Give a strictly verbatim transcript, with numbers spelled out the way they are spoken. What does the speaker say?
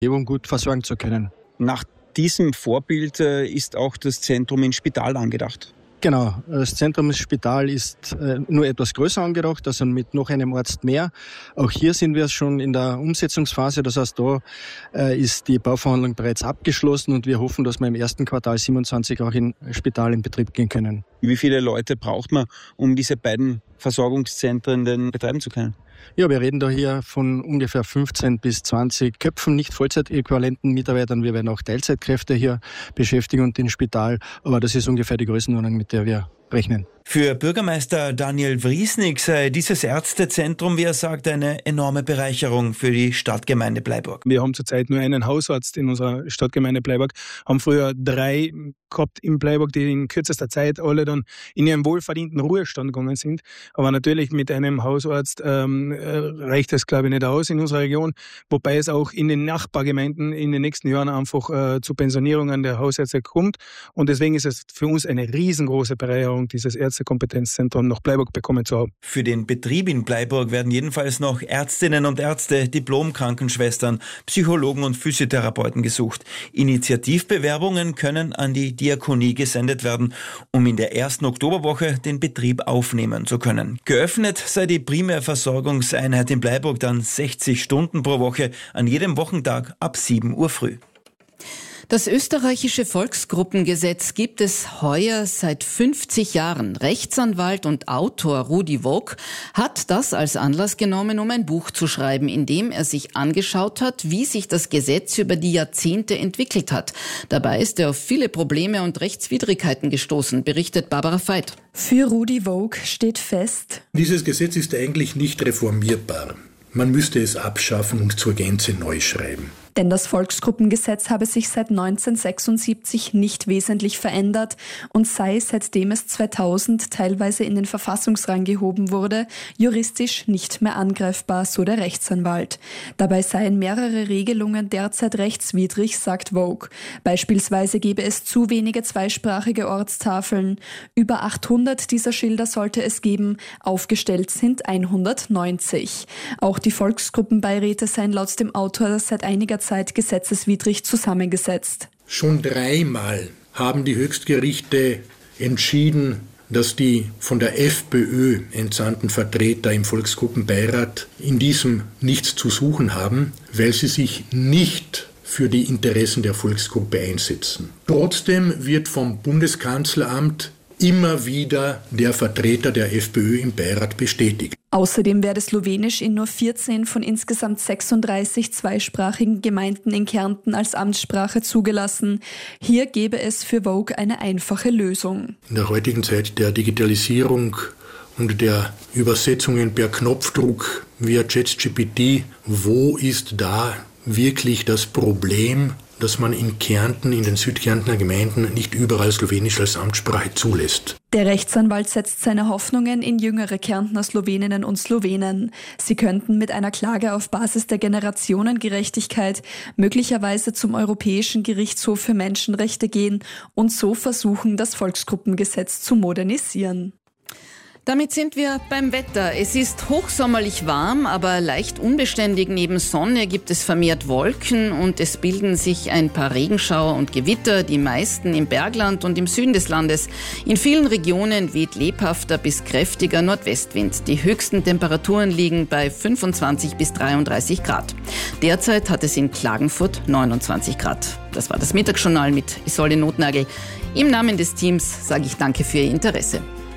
Umgebung gut versorgen zu können. Nach diesem Vorbild ist auch das Zentrum in Spital angedacht. Genau, das Zentrum des Spital ist äh, nur etwas größer angedacht, also mit noch einem Arzt mehr. Auch hier sind wir schon in der Umsetzungsphase, das heißt, da äh, ist die Bauverhandlung bereits abgeschlossen und wir hoffen, dass wir im ersten Quartal siebenundzwanzig auch im Spital in Betrieb gehen können. Wie viele Leute braucht man, um diese beiden Versorgungszentren denn betreiben zu können? Ja, wir reden da hier von ungefähr fünfzehn bis zwanzig Köpfen, nicht Vollzeitäquivalenten Mitarbeitern. Wir werden auch Teilzeitkräfte hier beschäftigen und im Spital. Aber das ist ungefähr die Größenordnung, mit der wir rechnen. Für Bürgermeister Daniel Vriesnik sei dieses Ärztezentrum, wie er sagt, eine enorme Bereicherung für die Stadtgemeinde Bleiburg. Wir haben zurzeit nur einen Hausarzt in unserer Stadtgemeinde Bleiburg, haben früher drei gehabt in Bleiburg, die in kürzester Zeit alle dann in ihren wohlverdienten Ruhestand gegangen sind. Aber natürlich mit einem Hausarzt ähm, reicht das, glaube ich, nicht aus in unserer Region, wobei es auch in den Nachbargemeinden in den nächsten Jahren einfach äh, zu Pensionierungen der Hausärzte kommt. Und deswegen ist es für uns eine riesengroße Bereicherung, dieses Ärztekompetenzzentrum nach Bleiburg bekommen zu haben. Für den Betrieb in Bleiburg werden jedenfalls noch Ärztinnen und Ärzte, Diplom-Krankenschwestern, Psychologen und Physiotherapeuten gesucht. Initiativbewerbungen können an die Diakonie gesendet werden, um in der ersten Oktoberwoche den Betrieb aufnehmen zu können. Geöffnet sei die Primärversorgungseinheit in Bleiburg dann sechzig Stunden pro Woche, an jedem Wochentag ab sieben Uhr früh. Das österreichische Volksgruppengesetz gibt es heuer seit fünfzig Jahren. Rechtsanwalt und Autor Rudi Vogt hat das als Anlass genommen, um ein Buch zu schreiben, in dem er sich angeschaut hat, wie sich das Gesetz über die Jahrzehnte entwickelt hat. Dabei ist er auf viele Probleme und Rechtswidrigkeiten gestoßen, berichtet Barbara Veit. Für Rudi Vogt steht fest: Dieses Gesetz ist eigentlich nicht reformierbar. Man müsste es abschaffen und zur Gänze neu schreiben. Denn das Volksgruppengesetz habe sich seit neunzehnhundertsechsundsiebzig nicht wesentlich verändert und sei, seitdem es zweitausend teilweise in den Verfassungsrang gehoben wurde, juristisch nicht mehr angreifbar, so der Rechtsanwalt. Dabei seien mehrere Regelungen derzeit rechtswidrig, sagt Vogt. Beispielsweise gebe es zu wenige zweisprachige Ortstafeln. Über achthundert dieser Schilder sollte es geben, aufgestellt sind hundertneunzig. Auch die Volksgruppenbeiräte seien laut dem Autor seit einiger Zeit gesetzeswidrig zusammengesetzt. Schon dreimal haben die Höchstgerichte entschieden, dass die von der FPÖ entsandten Vertreter im Volksgruppenbeirat in diesem nichts zu suchen haben, weil sie sich nicht für die Interessen der Volksgruppe einsetzen. Trotzdem wird vom Bundeskanzleramt immer wieder der Vertreter der FPÖ im Beirat bestätigt. Außerdem werde Slowenisch in nur vierzehn von insgesamt sechsunddreißig zweisprachigen Gemeinden in Kärnten als Amtssprache zugelassen. Hier gäbe es für Vogt eine einfache Lösung. In der heutigen Zeit der Digitalisierung und der Übersetzungen per Knopfdruck via ChatGPT, wo ist da wirklich das Problem, dass man in Kärnten, in den Südkärntner Gemeinden nicht überall Slowenisch als Amtssprache zulässt? Der Rechtsanwalt setzt seine Hoffnungen in jüngere Kärntner Sloweninnen und Slowenen. Sie könnten mit einer Klage auf Basis der Generationengerechtigkeit möglicherweise zum Europäischen Gerichtshof für Menschenrechte gehen und so versuchen, das Volksgruppengesetz zu modernisieren. Damit sind wir beim Wetter. Es ist hochsommerlich warm, aber leicht unbeständig. Neben Sonne gibt es vermehrt Wolken und es bilden sich ein paar Regenschauer und Gewitter, die meisten im Bergland und im Süden des Landes. In vielen Regionen weht lebhafter bis kräftiger Nordwestwind. Die höchsten Temperaturen liegen bei fünfundzwanzig bis dreiunddreißig Grad. Derzeit hat es in Klagenfurt neunundzwanzig Grad. Das war das Mittagsjournal mit Isolde Notnagel. Im Namen des Teams sage ich danke für Ihr Interesse.